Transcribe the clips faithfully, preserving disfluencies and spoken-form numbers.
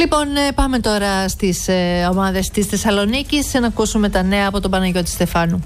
Λοιπόν, πάμε τώρα στις ε, ομάδες της Θεσσαλονίκης να ακούσουμε τα νέα από τον Παναγιώτη Στεφάνου.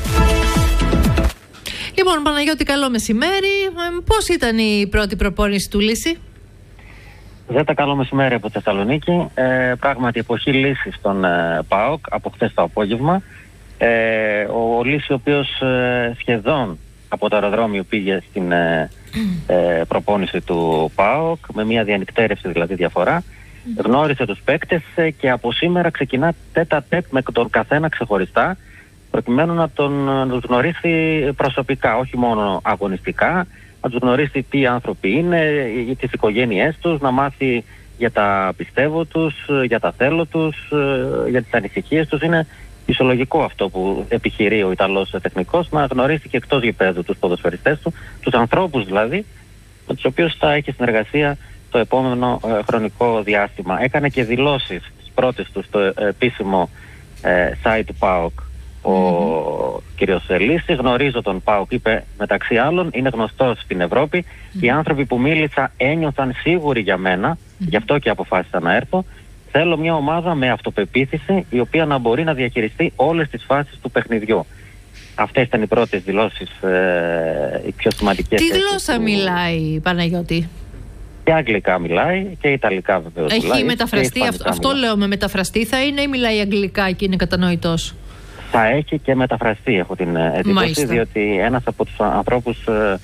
Λοιπόν, Παναγιώτη, καλό μεσημέρι. Πώς ήταν η πρώτη προπόνηση του Λύση? Ζέτα, καλό μεσημέρι από Θεσσαλονίκη. Ε, πράγματι, εποχή Λύση στον ε, ΠΑΟΚ από χθες το απόγευμα. Ε, ο Λύση, ο οποίος ε, σχεδόν από το αεροδρόμιο πήγε στην ε, ε, προπόνηση του ΠΑΟΚ, με μια διανυκτέρευση δηλαδή διαφορά, mm. γνώρισε τους παίκτες ε, και από σήμερα ξεκινά τέτα τέτ με τον καθένα ξεχωριστά, προκειμένου να, τον, να τους γνωρίσει προσωπικά, όχι μόνο αγωνιστικά, να τους γνωρίσει τι άνθρωποι είναι, για τις οικογένειές τους, να μάθει για τα πιστεύω τους, για τα θέλω τους, για τις ανησυχίες τους. Είναι φυσιολογικό αυτό που επιχειρεί ο Ιταλός τεχνικός, να γνωρίσει και εκτός γηπέδου τους ποδοσφαιριστές του, τους ανθρώπους δηλαδή, με τους οποίους θα έχει συνεργασία το επόμενο ε, χρονικό διάστημα. Έκανε και δηλώσεις τις πρώτες του στο ε, επίσημο ε, site του ΠΑΟΚ ο mm-hmm. κ. Λύση. Γνωρίζω τον ΠΑΟΚ, είπε μεταξύ άλλων, είναι γνωστός στην Ευρώπη. Mm-hmm. Οι άνθρωποι που μίλησα ένιωθαν σίγουροι για μένα, mm-hmm. γι' αυτό και αποφάσισα να έρθω. Θέλω μια ομάδα με αυτοπεποίθηση, η οποία να μπορεί να διαχειριστεί όλες τις φάσεις του παιχνιδιού. Αυτές ήταν οι πρώτες δηλώσεις, ε, οι πιο σημαντικές. Τι γλώσσα του... μιλάει, Παναγιώτη? Και αγγλικά μιλάει και ιταλικά βεβαίως. Έχει μιλάει, μεταφραστεί, αυτό, αυτό λέω με μεταφραστεί θα είναι, ή μιλάει αγγλικά και είναι κατανοητός? Θα έχει και μεταφραστεί, έχω την εντύπωση, διότι ένας από τους ανθρώπους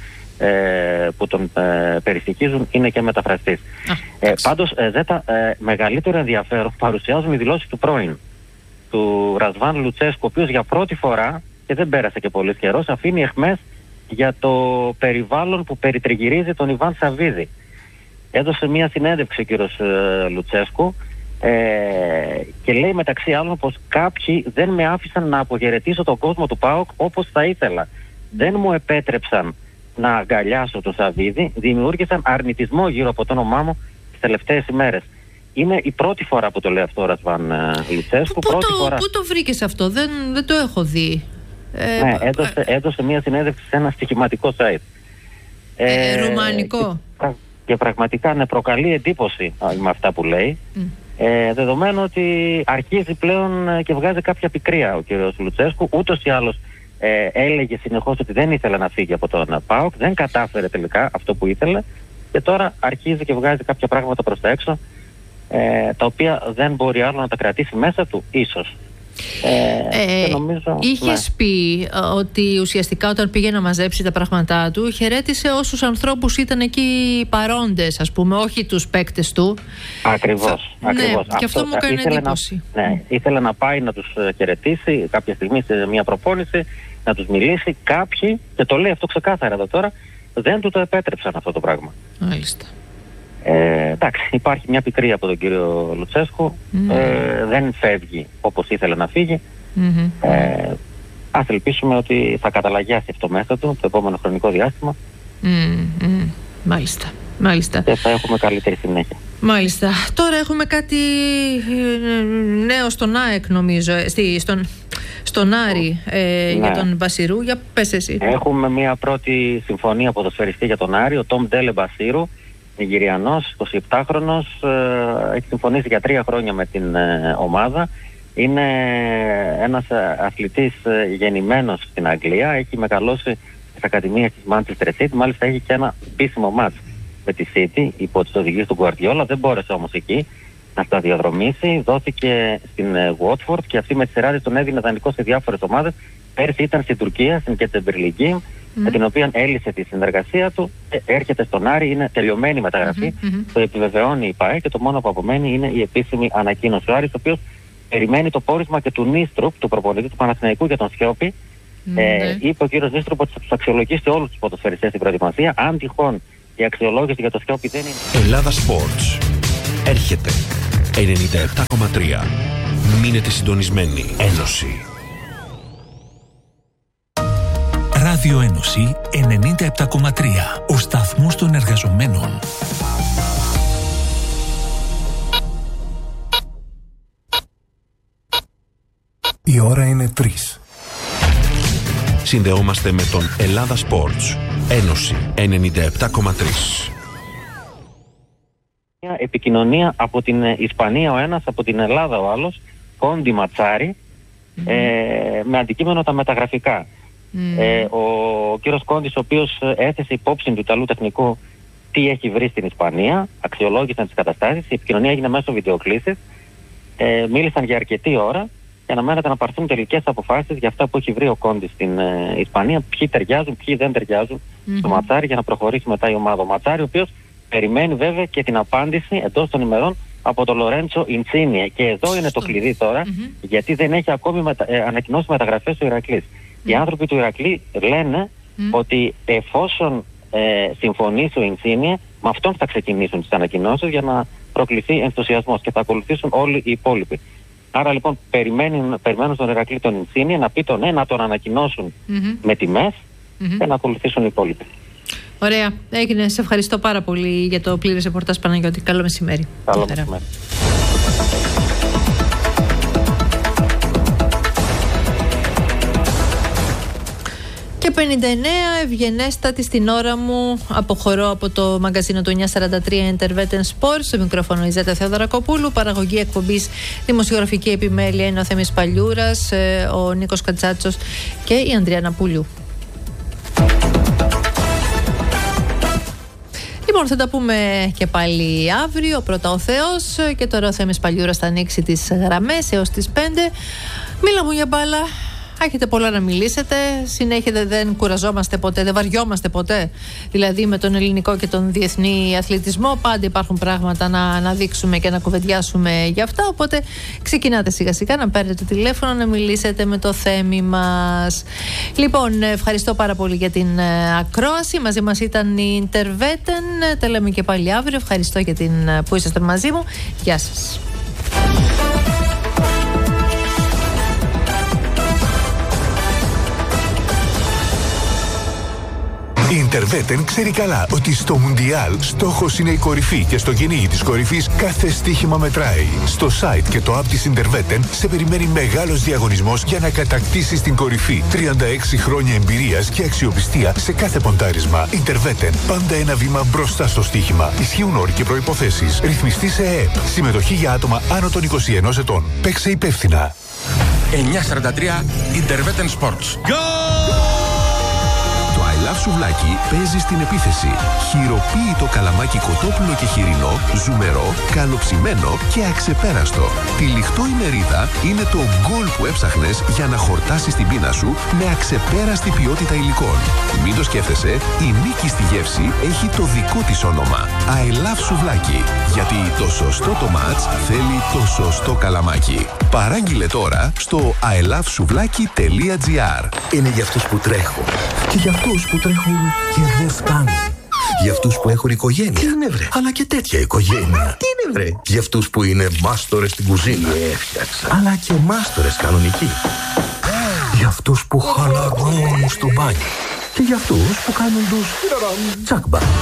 ε, που τον ε, περιστοιχίζουν είναι και μεταφραστής. Α, ε, πάντως, ε, Ζέτα, ε, μεγαλύτερο ενδιαφέρον παρουσιάζουν οι δηλώσεις του πρώην, του Ρασβάν Λουτσέσκου, ο οποίος για πρώτη φορά, και δεν πέρασε και πολύ καιρός, αφήνει αιχμές για το περιβάλλον που περιτριγυρίζει τον Ιβάν Σαββίδη. Έδωσε μια συνέντευξη ο κύριος ε, Λουτσέσκου, Ε, και λέει μεταξύ άλλων πως κάποιοι δεν με άφησαν να αποχαιρετήσω τον κόσμο του ΠΑΟΚ όπως θα ήθελα. Δεν μου επέτρεψαν να αγκαλιάσω τον Σαββίδη, δημιούργησαν αρνητισμό γύρω από το όνομά μου τις τελευταίες ημέρες. Είναι η πρώτη φορά που το λέει αυτό ο Ρασβάν Λουτσέσκου. Πού το, φορά... το βρήκες αυτό? Δεν, δεν το έχω δει. Ε, ναι, έδωσε, έδωσε μια συνέντευξη σε ένα στοιχηματικό site. Ε, ε, ρουμανικό. Και, και πραγματικά ναι, προκαλεί εντύπωση με αυτά που λέει. Mm. Ε, δεδομένου ότι αρχίζει πλέον και βγάζει κάποια πικρία ο κ. Λουτσέσκου. Ούτως ή άλλως ε, έλεγε συνεχώς ότι δεν ήθελε να φύγει από τον ΠΑΟΚ, δεν κατάφερε τελικά αυτό που ήθελε και τώρα αρχίζει και βγάζει κάποια πράγματα προς τα έξω, ε, τα οποία δεν μπορεί άλλο να τα κρατήσει μέσα του ίσως. Ε, ε, νομίζω, είχες ναι. πει ότι ουσιαστικά όταν πήγε να μαζέψει τα πράγματά του χαιρέτησε όσους ανθρώπους ήταν εκεί παρόντες, ας πούμε, όχι τους παίκτες του. Ακριβώς, Θα... ακριβώς. Ναι, αυτό, και αυτό μου έκανε εντύπωση. Να, ναι, ήθελε να πάει να τους χαιρετήσει κάποια στιγμή σε μια προπόνηση, να τους μιλήσει. Κάποιοι, και το λέει αυτό ξεκάθαρα εδώ τώρα, δεν του το επέτρεψαν αυτό το πράγμα. Μάλιστα. Ε, εντάξει, υπάρχει μια πικρία από τον κύριο Λουτσέσκου. Mm. Ε, δεν φεύγει όπως ήθελε να φύγει. Mm-hmm. Ε, ας ελπίσουμε ότι θα καταλαγιάσει αυτό μέσα του το επόμενο χρονικό διάστημα. Mm-hmm. Μάλιστα. Μάλιστα. Και θα έχουμε καλύτερη συνέχεια. Μάλιστα. Τώρα έχουμε κάτι νέο στον ΑΕΚ, νομίζω, στη, στον, στον Άρη ε, ναι. για τον Μπασιρού. Για πες εσύ. Έχουμε μια πρώτη συμφωνία ποδοσφαιριστή για τον Άρη, ο Τόμ Ντέλε Μπασίρου, Νιγηριανός, εικοσιεπτάχρονος, ε, έχει συμφωνήσει για τρία χρόνια με την ε, ομάδα. Είναι ένας αθλητής ε, γεννημένος στην Αγγλία, έχει μεγαλώσει στις ακαδημίες της Manchester City, μάλιστα έχει και ένα επίσημο μάτς με τη City υπό τις οδηγίες του Γκουαρδιόλα, δεν μπόρεσε όμως εκεί να σταδιοδρομήσει, δόθηκε στην ε, Watford και αυτή με τη σειρά της τον έδινε δανεικό σε διάφορες ομάδες. Πέρσι ήταν στην Τουρκία, στην Κέτσεμπερλιγκή, Mm. με την οποία έλυσε τη συνεργασία του, ε, έρχεται στον Άρη, είναι τελειωμένη η μεταγραφή, mm-hmm. το επιβεβαιώνει η ΠΑΕ και το μόνο που απομένει είναι η επίσημη ανακοίνωση. Ο Άρης, ο οποίος περιμένει το πόρισμα και του Νίστρουπ, του προπονητή του Παναθηναϊκού για τον Σιώπη. Mm-hmm. Ε, είπε ο κύριος Νίστρουπ ότι θα τους αξιολογήσει όλους τους ποδοσφαιριστές στην προετοιμασία. Αν τυχόν η αξιολόγηση για τον Σιώπη δεν είναι. Ελλάδα Sports. Έρχεται ενενήντα επτά κόμμα τρία. Μείνετε συντονισμένοι. Ένωση. Ράδιο Ένωση ενενήντα επτά κόμμα τρία. Ο σταθμός των εργαζομένων. Η ώρα είναι τρεις. Συνδεόμαστε με τον Ελλάδα Sports. Ένωση ενενήντα επτά κόμμα τρία. επικοινωνία από την Ισπανία ο ένας, από την Ελλάδα ο άλλος, Κόντι Ματσάρι, mm. ε, με αντικείμενο τα μεταγραφικά. Mm. Ε, ο, ο κύριος Κόντις, ο οποίος έθεσε υπόψη του Ιταλού τεχνικού τι έχει βρει στην Ισπανία, αξιολόγησαν τις καταστάσεις, η επικοινωνία έγινε μέσω βιντεοκλήσης, ε, μίλησαν για αρκετή ώρα και αναμένεται να πάρθουν τελικές αποφάσεις για αυτά που έχει βρει ο Κόντις στην ε, Ισπανία, ποιοι ταιριάζουν, ποιοι δεν ταιριάζουν mm-hmm. στο Ματσάρι, για να προχωρήσει μετά η ομάδα. Ο Ματσάρι, ο οποίος περιμένει βέβαια και την απάντηση εντός των ημερών από τον Λορέντσο Ιντσίνιε. Και εδώ είναι το κλειδί τώρα, mm-hmm. γιατί δεν έχει ακόμη μετα... ε, ανακοινώσει μεταγραφές του Ηρακλής. Mm-hmm. Οι άνθρωποι του Ηρακλή λένε mm-hmm. ότι εφόσον ε, συμφωνήσει ο Ιντσίνιε, με αυτόν θα ξεκινήσουν τις ανακοινώσεις για να προκληθεί ενθουσιασμός και θα ακολουθήσουν όλοι οι υπόλοιποι. Άρα λοιπόν περιμένουν, περιμένουν στον Ηρακλή τον Ιντσίνιε να πει το ναι, να τον ανακοινώσουν mm-hmm. με τιμές mm-hmm. και να ακολουθήσουν οι υπόλοιποι. Ωραία. Έγινε. Σε ευχαριστώ πάρα πολύ για το πλήρες ρεπορτάζ, Παναγιώτη. Καλό μεσημέρι. Καλό μεσημέρι. Και πενήντα εννέα, ευγενέστατη στην ώρα μου. Αποχωρώ από το μαγκαζίνο του εννιακόσια σαράντα τρία Interveten Sports. Στο μικρόφωνο η Ζέτα Θεοδωρακοπούλου. Παραγωγή εκπομπής, δημοσιογραφική επιμέλεια είναι ο Θέμης Παλιούρας, ο Νίκος Κατσάτσος και η Ανδριάννα Πουλιού. Λοιπόν, θα τα πούμε και πάλι αύριο, πρώτα ο Θεός, και τώρα ο Θέμης Παλιούρας θα ανοίξει τις γραμμές έως τις πέντε. Μίλα μου για μπάλα. Έχετε πολλά να μιλήσετε. Συνέχεια δεν κουραζόμαστε ποτέ, δεν βαριόμαστε ποτέ. Δηλαδή με τον ελληνικό και τον διεθνή αθλητισμό πάντα υπάρχουν πράγματα να αναδείξουμε και να κουβεντιάσουμε για αυτά. Οπότε ξεκινάτε σιγά σιγά να παίρνετε το τηλέφωνο, να μιλήσετε με το Θέμη μας. Λοιπόν, ευχαριστώ πάρα πολύ για την ακρόαση. Μαζί μας ήταν η Interveten. Τα λέμε και πάλι αύριο. Ευχαριστώ για την που ήσασταν μαζί μου. Γεια σας. Η Interveten ξέρει καλά ότι στο Μουντιάλ στόχος είναι η κορυφή και στο κυνήγι της κορυφής κάθε στοίχημα μετράει. Στο site και το app της Interveten σε περιμένει μεγάλος διαγωνισμός για να κατακτήσεις την κορυφή. τριάντα έξι χρόνια εμπειρίας και αξιοπιστία σε κάθε ποντάρισμα. Interveten, πάντα ένα βήμα μπροστά στο στοίχημα. Ισχύουν όροι και προϋποθέσεις. Ρυθμιστή σε ΕΕΠ. Συμμετοχή για άτομα άνω των είκοσι ενός ετών. Παίξε υπεύθυνα. εννιακόσια σαράντα τρία Interveten Sports. Love Σουβλάκι παίζει στην επίθεση. Χειροποίητο καλαμάκι κοτόπουλο και χοιρινό, ζουμερό, καλοψημένο και αξεπέραστο. Τυλιχτό ημερίδα είναι το γκολ που έψαχνες για να χορτάσεις την πείνα σου με αξεπέραστη ποιότητα υλικών. Μην το σκέφτεσαι, η νίκη στη γεύση έχει το δικό της όνομα. I love Σουβλάκι. Γιατί το σωστό το μάτς θέλει το σωστό καλαμάκι. Παράγγειλε τώρα στο άι λαβ σουβλάκι τελεία τζι άρ. Είναι για αυτούς που τρέχουν και για αυτούς που τρέχουν και δεν φτάνουν. Για αυτούς που έχουν οικογένεια. Τι είναι βρε? Αλλά και τέτοια οικογένεια. Τι είναι βρε? Για αυτούς που είναι μάστορες στην κουζίνα. Έφτιαξα. Αλλά και μάστορες κανονικοί. Για αυτούς που χαλαρώνουν στο μπάνιο. Και για αυτούς που κάνουν τους τσακμπα.